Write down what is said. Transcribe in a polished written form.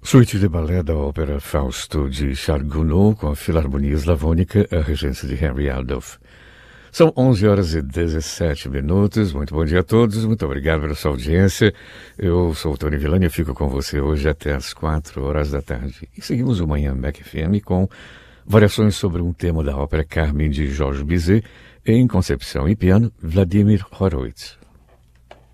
Suíte de balé da ópera Fausto de Charles Gounod com a Filarmonia Eslavônica, a regência de Henry Adolph. São 11h17. Muito bom dia a todos, muito obrigado pela sua audiência. Eu sou o Tony Villani e fico com você hoje até às 4 da tarde. E seguimos o Manhã Mac FM com variações sobre um tema da ópera Carmen de Georges Bizet, em concepção e piano, Vladimir Horowitz.